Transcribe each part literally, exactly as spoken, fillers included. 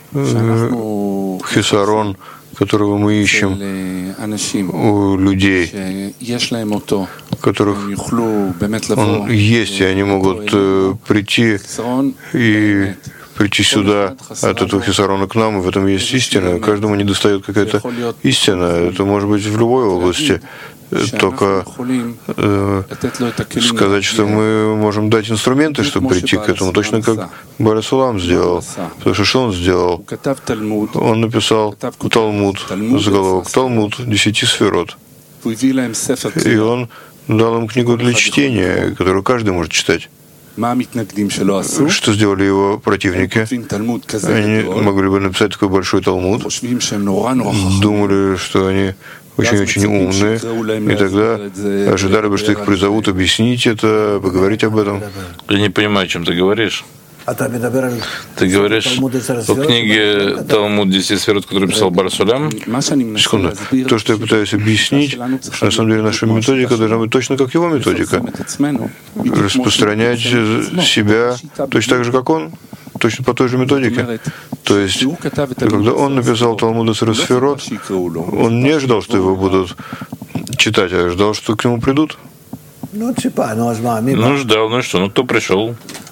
хисарон, которого мы ищем у людей, у которых он есть, и они могут прийти и прийти сюда от этого хисарона к нам, и в этом есть истина. Каждому недостает какая-то истина. Это может быть в любой области. Только э, сказать, что мы можем дать инструменты, чтобы прийти к этому, точно как Бааль Сулам сделал. Потому что что он сделал? Он написал Талмуд, заголовок Талмуд, десяти сферот. И он дал им книгу для чтения, которую каждый может читать. Что сделали его противники? Они могли бы написать такой большой Талмуд, думали, что они очень-очень умные, и тогда ожидали бы, что их призовут объяснить это, поговорить об этом. Я не понимаю, о чем ты говоришь. Ты говоришь о книге Талмуд десяти сферот, которую писал Бааль Сулам? Секунду. То, что я пытаюсь объяснить, что на самом деле наша методика должна быть точно как его методика. Распространять себя точно так же, как он, точно по той же методике. То есть, когда он написал Талмуд десяти сферот, он не ждал, что его будут читать, а ждал, что к нему придут. Ну, ждал, ну что, ну кто пришел?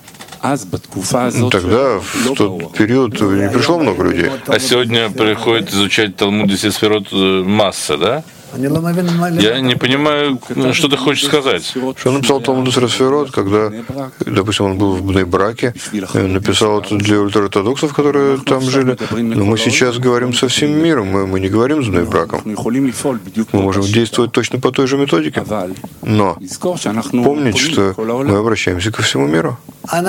Тогда, в тот период, не пришло много людей. А сегодня приходит изучать Талмуд десяти сферот масса, да? Я не понимаю, что ты хочешь сказать. Что он написал Талмуд десяти сферот, когда, допустим, он был в Бней-Браке, написал это для ультраортодоксов, которые там жили. Но мы сейчас говорим со всем миром, мы, мы не говорим с Бней-Браком. Мы можем действовать точно по той же методике. Но помнить, что мы обращаемся ко всему миру.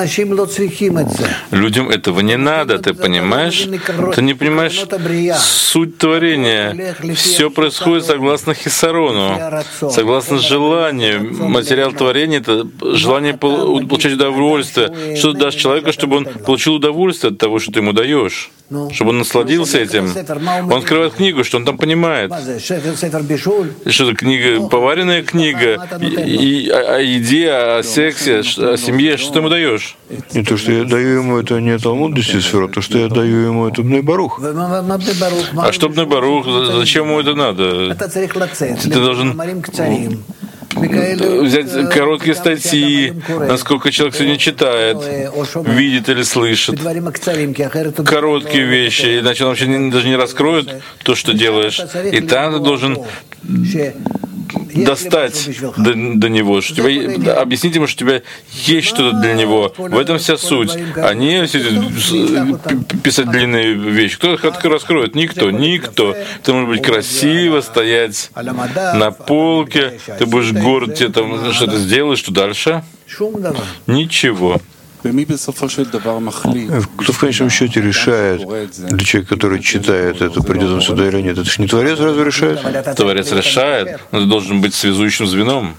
Людям этого не надо, ты понимаешь? Ты не понимаешь суть творения. Все происходит согласно хисарону, согласно желанию. Материал творения — это желание получать удовольствие. Что ты дашь человеку, чтобы он получил удовольствие от того, что ты ему даешь? Чтобы он насладился этим. Он открывает книгу, что он там понимает. Что это книга, поваренная книга, и, и, о, о еде, о сексе, о семье, что ты ему даешь? И то, что я даю ему, это не Талмуд десяти сферот, то, что я даю ему, это Бней-Барух. А что Бней-Барух? Зачем ему это надо? Ты должен взять короткие статьи, насколько человек сегодня читает, видит или слышит. Короткие вещи, иначе он вообще даже не раскроет то, что делаешь. И там ты должен достать до, до него, что тебя, объяснить ему, что у тебя есть что-то для него. В этом вся суть. А не писать длинные вещи. Кто их раскроет? Никто. Никто. Ты можешь быть красиво, стоять на полке, ты будешь горд, тебе там что-то сделаешь, что дальше? Ничего. Кто в конечном счете решает, для человека, который читает это, придет он сюда или нет? Это же не Творец разве решает? Творец решает, но ты должен быть связующим звеном.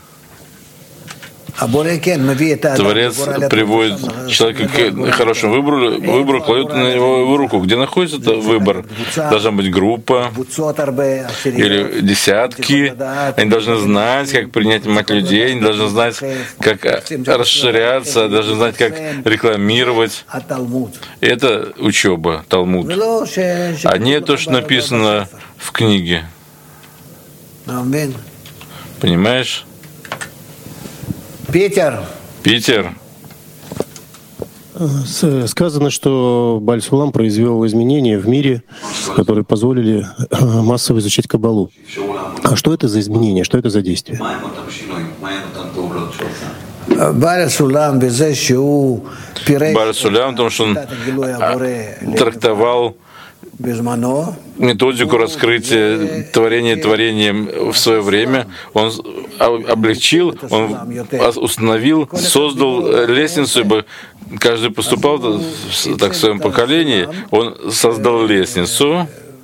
Творец приводит человека к хорошему выбору, выбору кладет на его руку. Где находится этот выбор? Должна быть группа или десятки. Они должны знать, как принимать людей, они должны знать, как расширяться, должны знать, как рекламировать. Это учеба, Талмуд. А не то, что написано в книге. Понимаешь? Питер. Питер. Сказано, что Бааль Сулам произвел изменения в мире, которые позволили массово изучать Каббалу. А что это за изменения, что это за действие? Бааль Сулам, Бааль Сулам, потому что он трактовал методику раскрытия творения творением в свое время. Он облегчил, он установил, создал лестницу, ибо каждый поступал так в своем поколении. Он создал лестницу,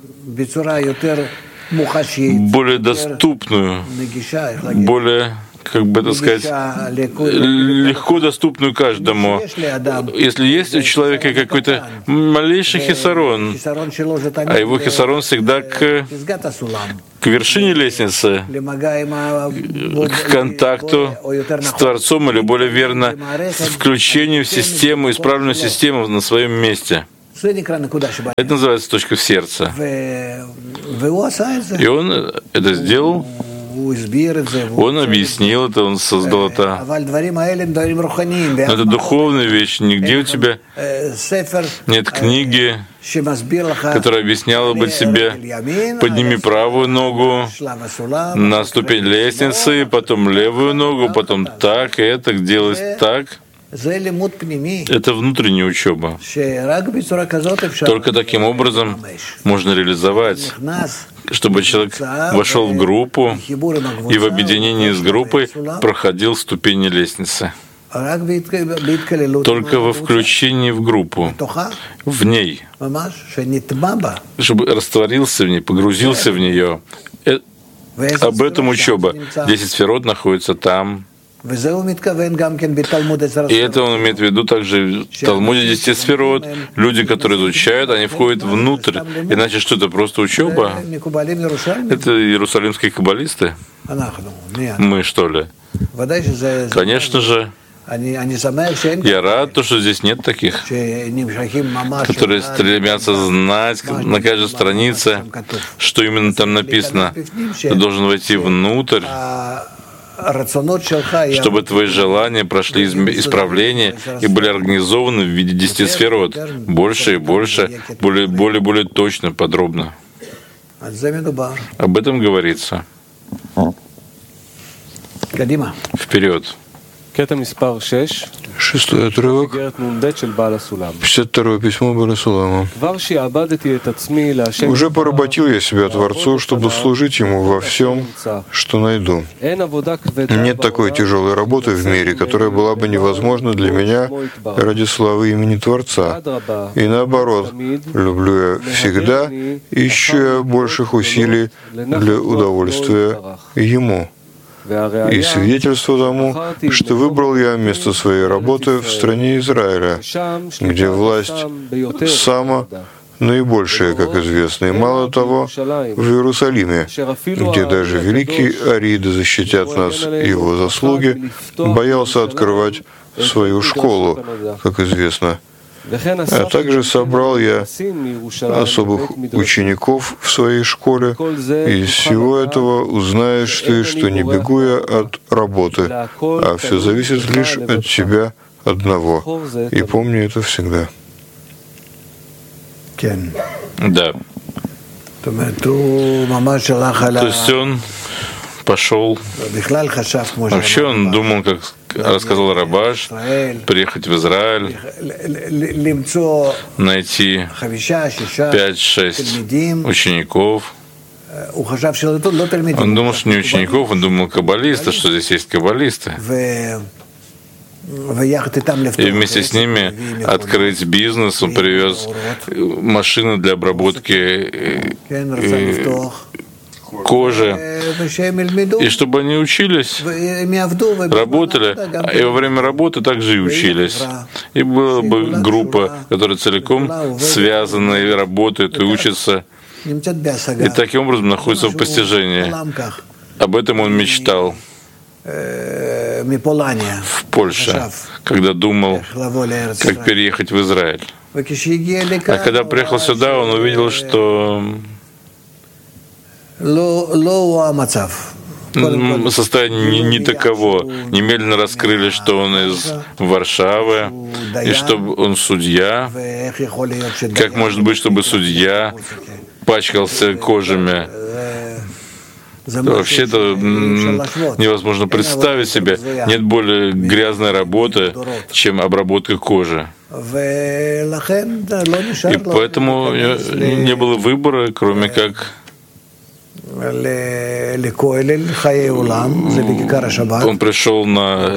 более доступную, более, как бы это сказать, легко доступную каждому. Если есть у человека какой-то малейший хисарон, а его хисарон всегда к, к вершине лестницы, к контакту с Творцом, или более верно, с включением в систему, исправленную систему на своем месте. Это называется точка в сердце. И он это сделал. Он объяснил это, он создал это. Но это духовная вещь. Нигде у тебя нет книги, которая объясняла бы тебе: подними правую ногу на ступень лестницы, потом левую ногу, потом так, и это делать так. Это внутренняя учеба. Только таким образом можно реализовать, чтобы человек вошел в группу и в объединении с группой проходил ступени лестницы. Только во включении в группу, в ней, чтобы растворился в ней, погрузился в нее. Об этом учеба. Десять сферот находятся там. И это он имеет в виду также в Талмуде десяти сферот. Люди, которые изучают, они входят внутрь. Иначе что это, просто учеба? Это иерусалимские каббалисты? Мы, что ли? Конечно же. Я рад, что здесь нет таких, которые стремятся знать на каждой странице, что именно там написано. Ты должен войти внутрь, чтобы твои желания прошли исправление и были организованы в виде десяти сферот, больше и больше, более, более, более точно, подробно. Об этом говорится. Вперед. Шестой отрывок, пятьдесят второе письмо Баала Сулама. «Уже поработил я себя Творцу, чтобы служить Ему во всем, что найду. Нет такой тяжелой работы в мире, которая была бы невозможна для меня ради славы имени Творца. И наоборот, люблю я всегда, ищу я больших усилий для удовольствия Ему. И свидетельство тому, что выбрал я место своей работы в стране Израиля, где власть сама наибольшая, как известно, и мало того, в Иерусалиме, где даже великий Арида защитят нас его заслуги, боялся открывать свою школу, как известно. А также собрал я особых учеников в своей школе, и из всего этого узнаешь ты, что не бегу я от работы, а все зависит лишь от тебя одного. И помни это всегда». Да. То есть он пошел. Вообще он думал, как рассказал Рабаш, приехать в Израиль, найти пять-шесть учеников. Он думал, что не учеников, он думал каббалисты, что здесь есть каббалисты. И вместе с ними открыть бизнес. Он привез машины для обработки кожи, и чтобы они учились, работали, и во время работы также и учились. И была бы группа, которая целиком связана и работает, и учится, и таким образом находится в постижении. Об этом он мечтал в Польше, когда думал, как переехать в Израиль. А когда приехал сюда, он увидел, что состояние не, не таково. Немедленно раскрыли, что он из Варшавы, и что он судья. Как может быть, чтобы судья пачкался кожами? Вообще-то невозможно представить себе. Нет более грязной работы, чем обработка кожи. И поэтому не было выбора, кроме как он пришел на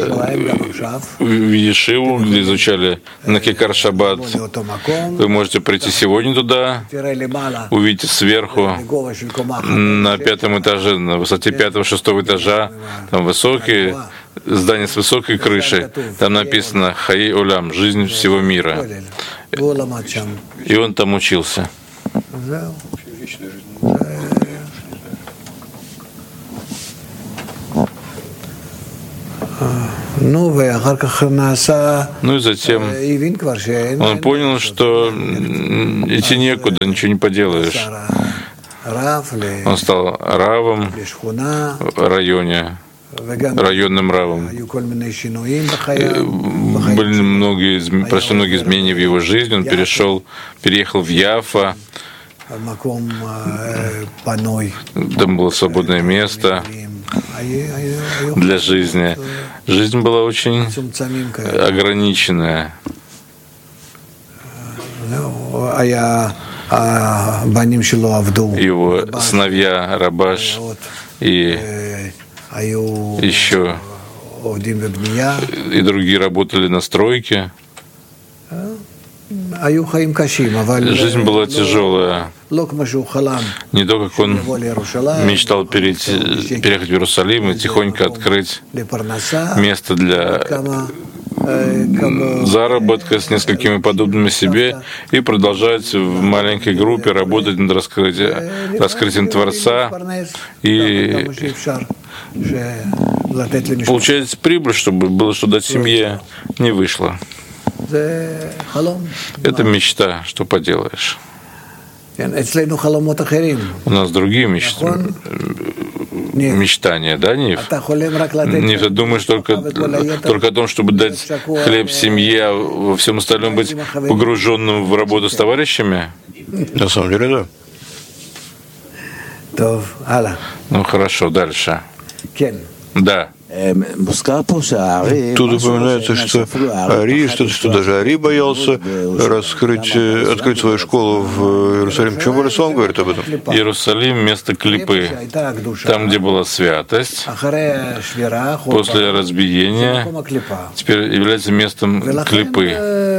Ешиву, где изучали на Кикар Шаббат. Вы можете прийти сегодня туда, увидите сверху, на пятом этаже, на высоте пятого-шестого этажа, там высокие здания с высокой крышей. Там написано «Хаей Олам» — «Жизнь всего мира». И он там учился. Ну и затем он понял, что идти некуда, ничего не поделаешь. Он стал равом в районе, районным равом. Были многие, прошли многие изменения в его жизни. Он перешел, переехал в Яффа. Там было свободное место для жизни. Жизнь была очень ограниченная. Его сыновья Рабаш и еще и другие работали на стройке. Жизнь была тяжелая. Не то, как он мечтал перейти, переехать в Иерусалим и тихонько открыть место для заработка с несколькими подобными себе и продолжать в маленькой группе работать над раскрытием, раскрытием Творца и получать прибыль, чтобы было что дать семье, не вышло. Это мечта, что поделаешь. У нас другие мечты, мечтания, да, Нив? Нив, ты думаешь только, только о том, чтобы дать хлеб семье, а во всем остальном быть погруженным в работу с товарищами? На самом деле, да. Ну хорошо, дальше. Да. Тут упоминается, что Ари, что, что даже Ари боялся раскрыть, открыть свою школу в Иерусалиме. Почему Барислам говорит об этом? Иерусалим — место клипы, там, где была святость, после разбиения теперь является местом клипы.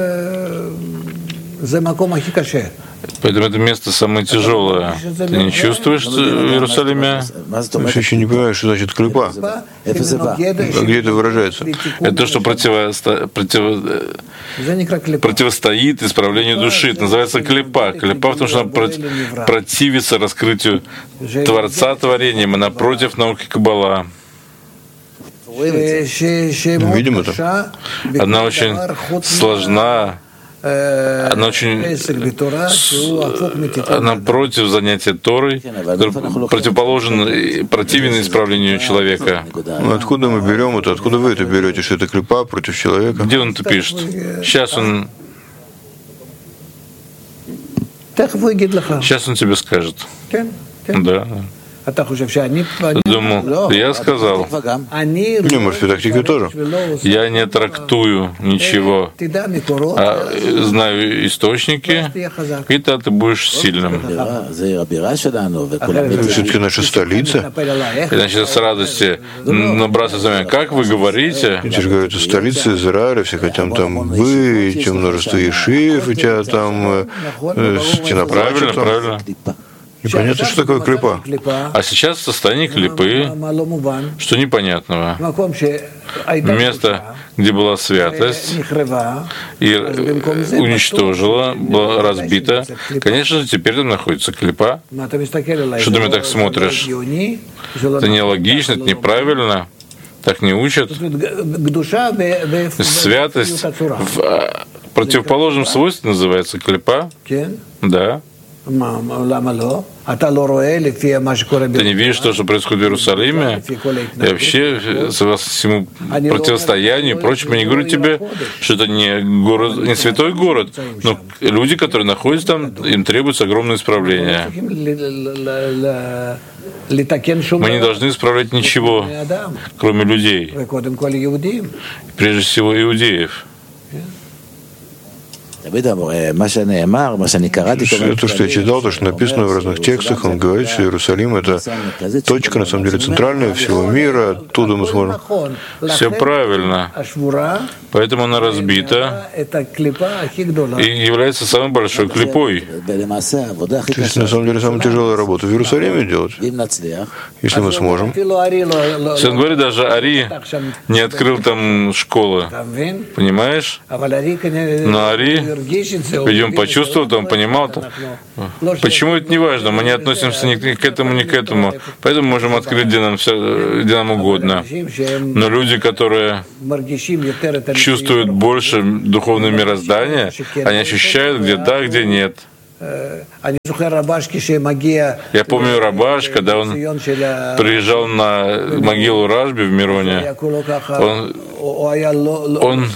Поэтому это место самое тяжелое. Ты не чувствуешь в Иерусалиме? Я еще не понимаю, что значит клипа. А где это выражается? Это то, что противосто... против... противостоит исправлению души. Это называется клипа. Клипа, потому что она противится раскрытию Творца творением, она против науки Каббала. Видим это. Она очень сложна. Она очень она против занятия Торой, противоположен, противен исправлению человека. Ну, откуда мы берем это? Откуда вы это берете, что это клипа против человека? Где он это пишет? Сейчас он Сейчас он тебе скажет. Да. Думал, я сказал. Не, может, педактика тоже. Я не трактую ничего, а знаю источники, и тогда ты будешь сильным. Это все-таки наша столица. И значит, с радости набраться за меня. Как вы говорите? Я же говорю, это столица Израиля, все хотят там быть, множество ешив, у тебя там стена правильно, правильно. Непонятно, что такое клипа. А сейчас в состоянии клипы, что непонятного. Место, где была святость, и уничтожила, была разбита. Конечно же, теперь там находится клипа. Что ты мне так смотришь? Это нелогично, это неправильно. Так не учат. Святость в противоположном свойстве называется клипа. Да. Ты не видишь то, что происходит в Иерусалиме, и вообще согласно всему противостоянию и прочему. Я не говорю тебе, что это не город, не святой город, но люди, которые находятся там, им требуется огромное исправление. Мы не должны исправлять ничего, кроме людей, прежде всего иудеев. То, что я читал, то, что написано в разных текстах, он говорит, что Иерусалим — это точка, на самом деле, центральная всего мира, оттуда мы сможем... Все правильно. Поэтому она разбита и является самой большой клипой. То есть, на самом деле, самая тяжелая работа в Иерусалиме делать, если мы сможем. Если он говорит, даже Ари не открыл там школы, понимаешь? Но Ари Ведь он почувствовал это, он понимал это. Почему это не важно? Мы не относимся ни к этому, ни к этому. Поэтому можем открыть, где нам, все, где нам угодно. Но люди, которые чувствуют больше духовное мироздание, они ощущают, где да, где нет. Я помню Рабаш, когда он приезжал на могилу Рашби в Мироне, он, он,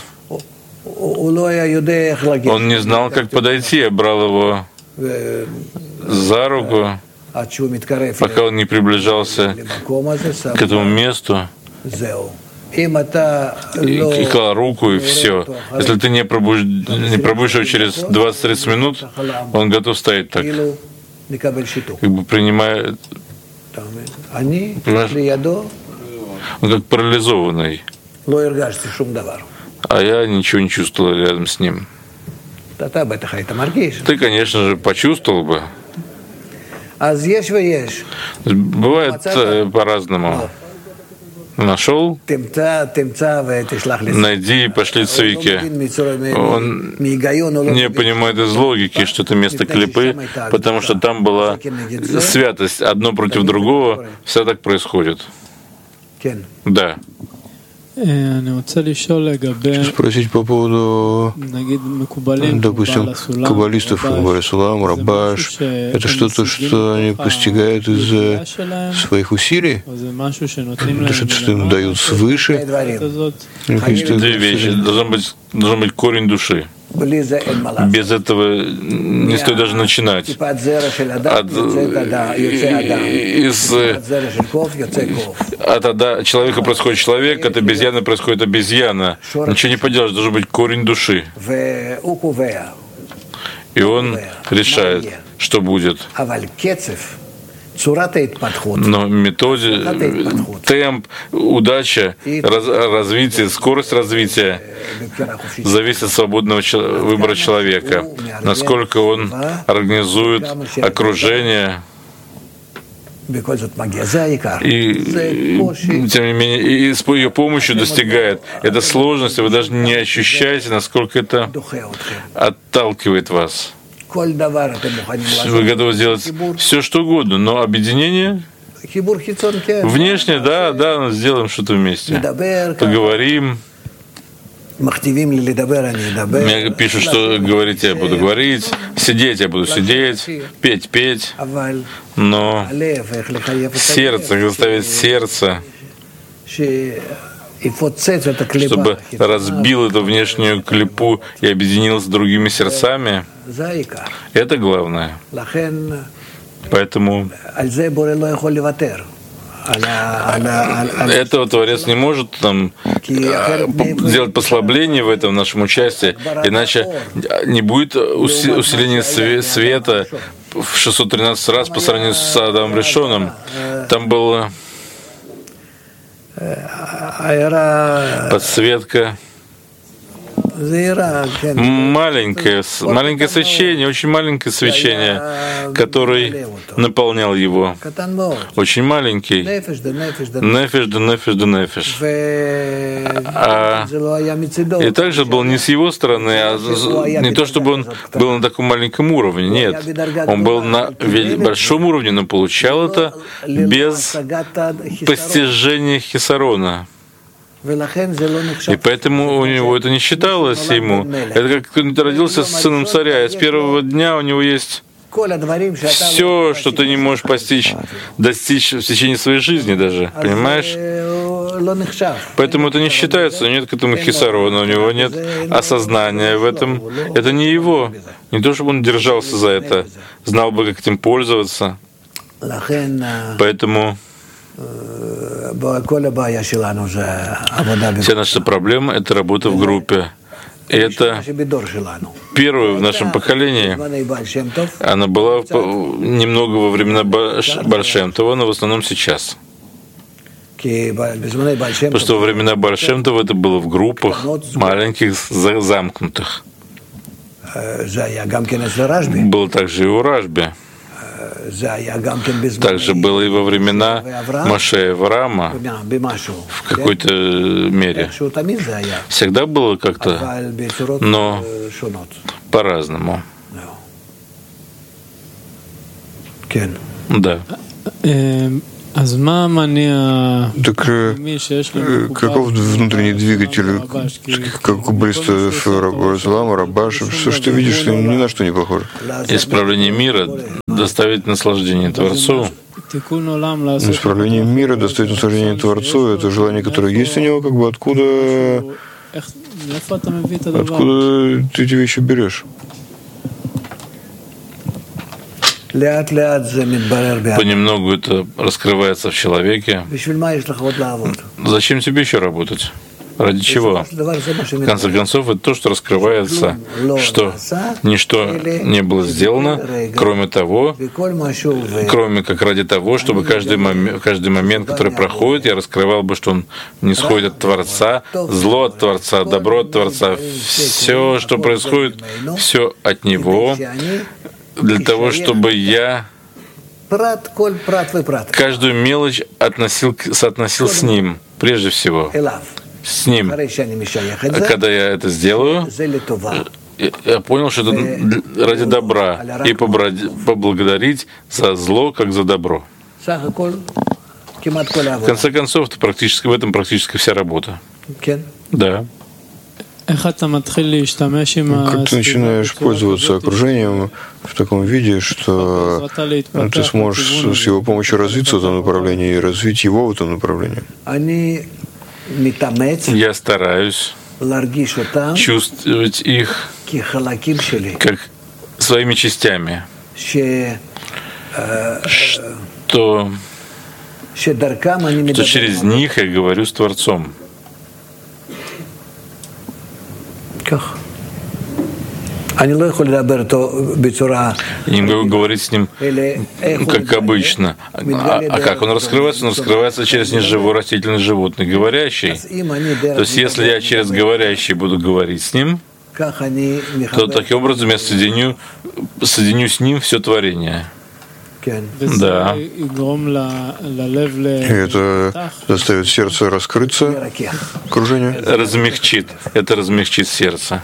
он не знал, как подойти. Я брал его за руку, пока он не приближался к этому месту, и, и клал руку, и все. Если ты не пробудешь, не пробудешь его через двадцать-тридцать минут, он готов стоять так, как бы принимая, понимаешь? Он как парализованный. А я ничего не чувствовал рядом с ним. Ты, конечно же, почувствовал бы. Бывает по-разному. Нашел, найди и пошли цвики. Он не понимает из логики, что это место клипы, потому что там была святость, одно против другого, все так происходит. Да. Хочу спросить по поводу, допустим, каббалистов, Барисулам, Рабаш. Это что-то, что они постигают из своих усилий? Это что-то, что им дают свыше? Две вещи. Должен быть, должен быть корень души. Без этого не стоит даже начинать. От, из, от ада человека происходит человек, от обезьяны происходит обезьяна. Ничего не поделаешь, должен быть корень души. И он решает, что будет. Но методе, темп, удача, раз, развитие, скорость развития зависит от свободного выбора человека, насколько он организует окружение. И, тем не менее, и с ее помощью достигает. Это сложность, вы даже не ощущаете, насколько это отталкивает вас. Вы готовы сделать все, что угодно, но объединение внешне, да, да, сделаем что-то вместе. Поговорим. Мне пишут, что говорить я буду говорить, сидеть я буду сидеть, петь, петь. Но сердце, заставить сердце, чтобы разбил эту внешнюю клипу и объединил с другими сердцами, это главное. Поэтому этого Творец не может там сделать послабление в этом нашем участии, иначе не будет усиления света в шестьсот тринадцать раз по сравнению с Адамом Ришоном. Там было подсветка, маленькое, маленькое свечение, очень маленькое свечение, который наполнял его. Очень маленький. Нефеш да нефеш да нефеш. А, и также был не с его стороны, а не то, чтобы он был на таком маленьком уровне. Нет. Он был на большом уровне, но получал это без постижения хисарона. И поэтому у него это не считалось ему. Это как ты родился с сыном царя, и с первого дня у него есть все, что ты не можешь постичь, достичь в течение своей жизни даже, понимаешь? Поэтому это не считается, нет к этому хисарона, у него нет осознания в этом. Это не его. Не то, чтобы он держался за это, знал бы, как этим пользоваться. Поэтому вся наша проблема — это работа в группе. И это первое в нашем поколении. Она была немного во времена Бааль Шем Това, но в основном сейчас. Потому что во времена Бааль Шем Това это было в группах, маленьких, замкнутых. Было также и у Рашби. Также было и во времена Моше и Авраама в какой-то мере. Всегда было как-то, но по-разному. Да. Так каков внутренний двигатель, как у баллистов Рабашулама, Рабаш, что ж ты видишь, что ни на что не похоже? Исправление мира доставить наслаждение Творцу. Исправление мира доставить наслаждение Творцу — это желание, которое есть у него, как бы откуда, откуда ты эти вещи берешь? Понемногу это раскрывается в человеке. Зачем тебе еще работать? Ради чего? В конце концов, это то, что раскрывается, что ничто не было сделано, кроме того, кроме как ради того, чтобы каждый момент, каждый момент, который проходит, я раскрывал бы, что он не сходит от Творца, зло от Творца, добро от Творца. Все, что происходит, все от Него, для того, чтобы я каждую мелочь относил, соотносил с Ним, прежде всего. С Ним. Когда я это сделаю, я понял, что это ради добра, и поблагодарить за зло, как за добро. В конце концов, это практически, в этом практически вся работа. Да. Как ты начинаешь пользоваться окружением в таком виде, что ты сможешь с его помощью развиться в этом направлении и развить его в этом направлении? Я стараюсь чувствовать их как своими частями, что, что через них я говорю с Творцом. Я не могу говорить с ним, как обычно. А, а как он раскрывается? Он раскрывается через неживой растительный животный, говорящий. То есть, если я через говорящий буду говорить с ним, то таким образом я соединю, соединю с ним все творение. Да. И это заставит сердце раскрыться, окружение? Размягчит. Это размягчит сердце.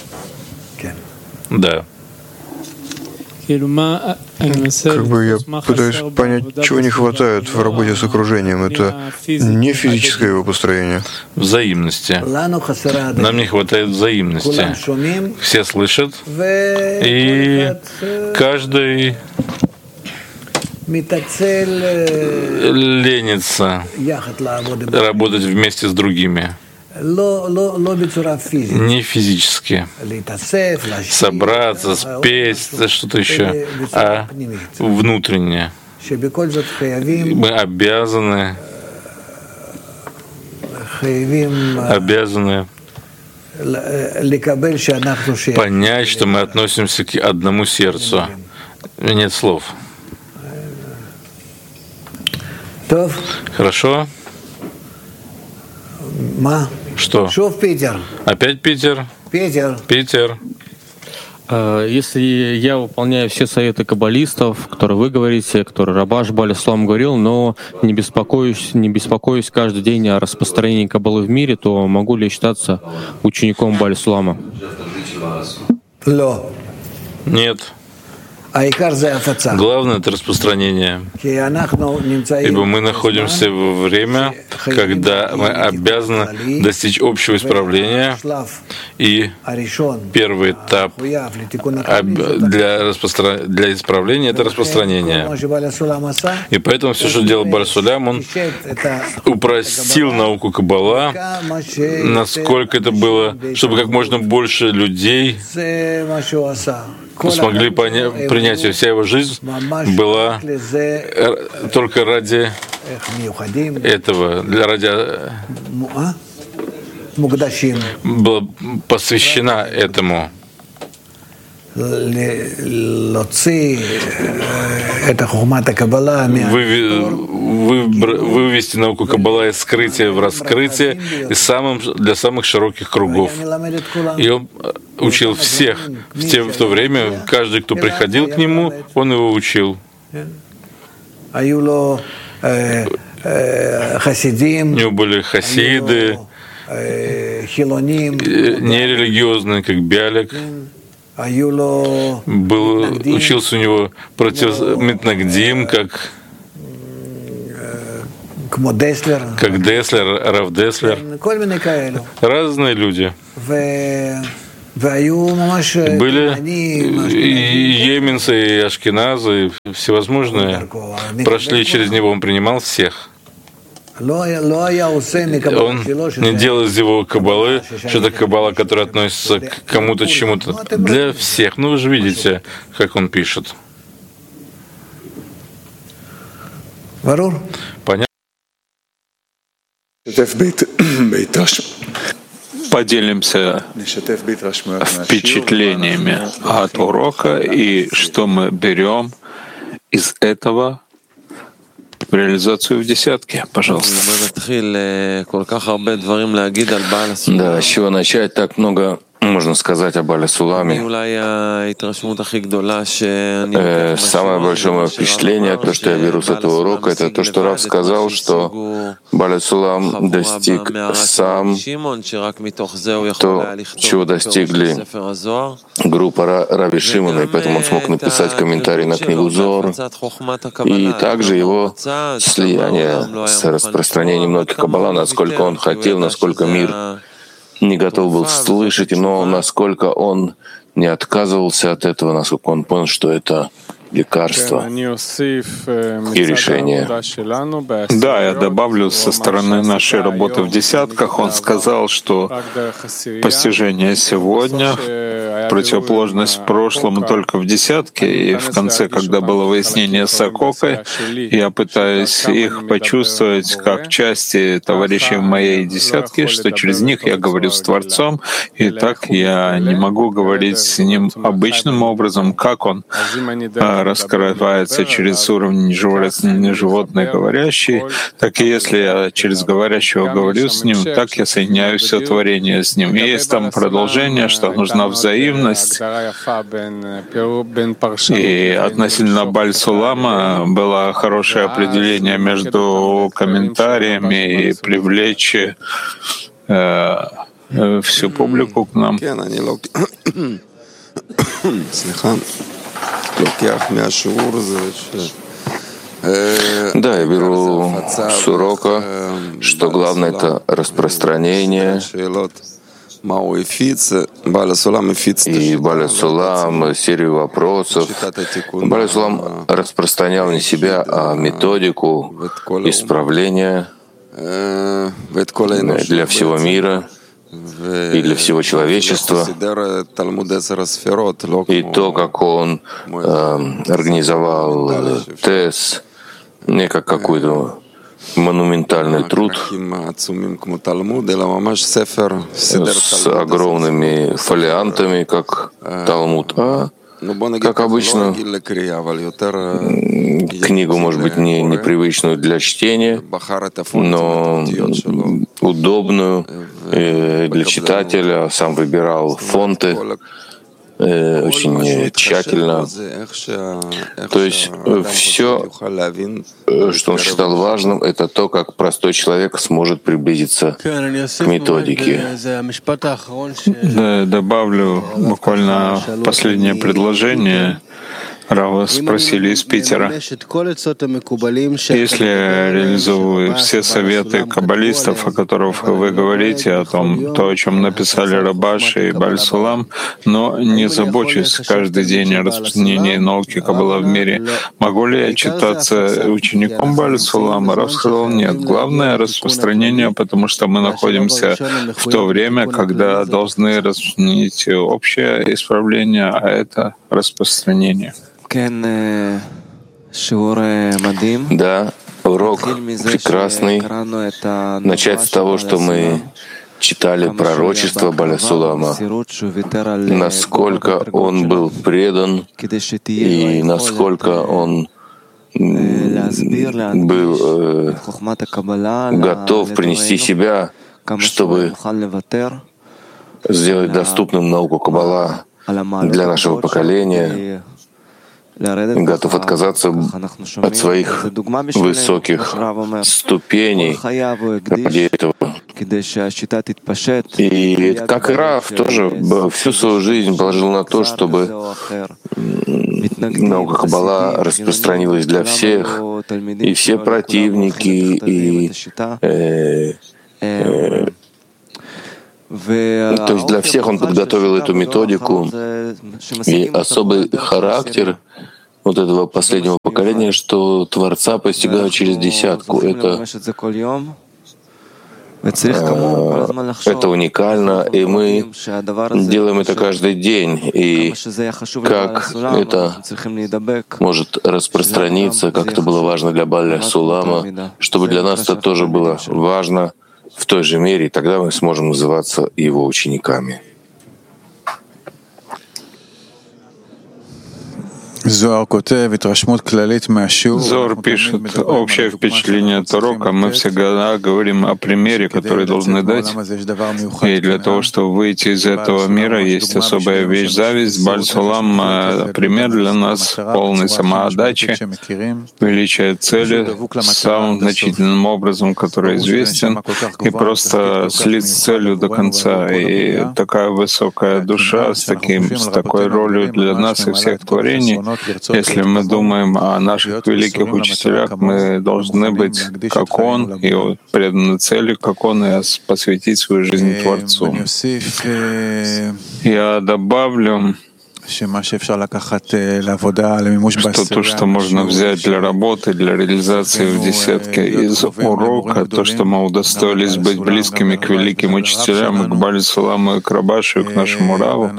Да. Как бы я пытаюсь понять, чего не хватает в работе с окружением. Это не физическое его построение. Взаимности. Нам не хватает взаимности. Все слышат, и каждый ленится работать вместе с другими. Не физически. Собраться, спеть, что-то еще, а внутренне. Мы обязаны, обязаны понять, что мы относимся к одному сердцу. Нет слов. Хорошо? Что? Опять Питер? Питер. Питер. Если я выполняю все советы каббалистов, которые вы говорите, которые Рабаш Бааль Ислам говорил, но не беспокоюсь, не беспокоюсь каждый день о распространении каббалы в мире, то могу ли я считаться учеником Бааль Ислама? Нет. Главное — это распространение, ибо мы находимся во время, когда мы обязаны достичь общего исправления, и первый этап для, распостра... для исправления — это распространение. И поэтому все, что делал Бааль Сулам, он упростил науку Каббала, насколько это было, чтобы как можно больше людей смогли понять, принять ее. Вся его жизнь была только ради этого, для ради была посвящена этому. Вывести науку Каббала из скрытия в раскрытие и самым, для самых широких кругов. И он учил всех. В, те, в то время каждый, кто приходил к нему, он его учил. У него были хасиды, нерелигиозные, как Биалик, был, учился у него против Митнагдим, как как Деслер, Рав Деслер, разные люди. Были и еменцы, и ашкеназы, и всевозможные. Прошли через него, он принимал всех. Он не делал из его каббалы что-то каббала, которая относится к кому-то, чему-то. Для всех. Ну, вы же видите, как он пишет. Понятно? Поделимся впечатлениями от урока и что мы берем из этого в реализацию в десятке, пожалуйста. Да, с чего начать? Так много можно сказать об Бале Суламе. Э, самое большое мое впечатление, то, что я беру с этого урока, это то, что Рав сказал, что Бале Сулам достиг сам то, чего достигли группа Раби Шимона, и поэтому он смог написать комментарий на книгу Зор, и также его слияние с распространением многих каббала, насколько он хотел, насколько мир не готов был слышать, но насколько он не отказывался от этого, насколько он понял, что это лекарство и решение. Да, я добавлю со стороны нашей работы в десятках. Он сказал, что постижение сегодня, противоположность в прошлом только в десятке, и в конце, когда было выяснение с Акокой, я пытаюсь их почувствовать как части товарищей в моей десятке, что через них я говорю с Творцом, и так я не могу говорить с ним обычным образом, как он раскрывается через уровень животный говорящий, так и если я через говорящего говорю с ним, так я соединяю все творение с ним. И есть там продолжение, что нужна взаимность. И относительно Баль Сулама было хорошее определение между комментариями и привлечь э, всю публику к нам. Да, я беру с урока, что главное — это распространение. И Бале Сулам серию вопросов. Бале Сулам распространял не себя, а методику исправления для всего мира и для всего человечества, и то, как он э, организовал ТЭС, не как какой-то монументальный труд с огромными фолиантами, как Талмуд, а как обычно, книгу, может быть, не непривычную для чтения, но удобную для читателя. Сам выбирал фонты очень тщательно. То есть все, что он считал важным, это то, как простой человек сможет приблизиться к методике. Да, добавлю буквально последнее предложение. Рава спросили из Питера, если я реализовываю все советы каббалистов, о которых вы говорите, о том, то, о чем написали Рабаши и Баль Сулам, но не забочусь каждый день о распространении науки каббала в мире, могу ли я считаться учеником Баль Сулама? Рав сказал, нет. Главное — распространение, потому что мы находимся в то время, когда должны распространить общее исправление, а это распространение. Да, урок прекрасный. Начать с того, что мы читали пророчество Бале Сулама, насколько он был предан и насколько он был э, готов принести себя, чтобы сделать доступным науку Каббала для нашего поколения, готов отказаться от своих высоких ступеней ради этого. И как и Рав тоже всю свою жизнь положил на то, чтобы наука Каббала распространилась для всех, и все противники, и э, э, то есть для всех он подготовил эту методику, и особый характер вот этого последнего поколения, что Творца постигают через десятку. Это Это уникально, и мы делаем это каждый день. И как это может распространиться, как это было важно для Баля Сулама, чтобы для нас это тоже было важно в той же мере, и тогда мы сможем называться его учениками. Зор пишет, общее впечатление от урока. Мы всегда говорим о примере, который должны дать. И для того, чтобы выйти из этого мира, есть особая вещь — зависть. Баль Сулам — пример для нас полной самоотдачи, величия цели самым значительным образом, который известен, и просто слить с целью до конца. И такая высокая душа с, таким, с такой ролью для нас и всех творений. Если мы думаем о наших великих учителях, мы должны быть как Он, и преданы цели, как Он, и посвятить свою жизнь Творцу. Я добавлю, что то, что можно взять для работы, для реализации в десятке из урока, то, что мы удостоились быть близкими к великим учителям, к Баль Суламу, и к Рабашу, и к нашему Раву,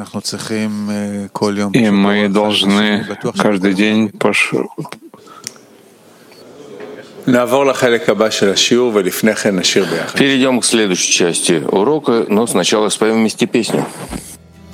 и мы должны каждый день пош... Перейдем к следующей части урока, но сначала споем вместе песню.